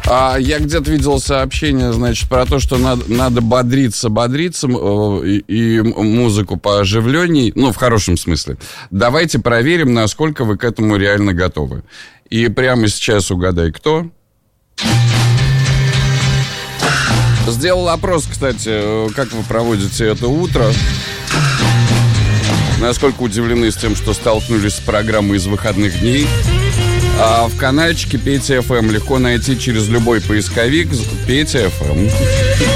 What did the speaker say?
Я где-то видел сообщение, значит, про то, что надо бодриться и музыку пооживленней, ну, в хорошем смысле. Давайте проверим, насколько вы к этому реально готовы. И прямо сейчас угадай, кто. Сделал опрос, кстати, как вы проводите это утро. Насколько удивлены с тем, что столкнулись с программой из выходных дней. А в каналчике Петя ФМ легко найти через любой поисковик Петя ФМ.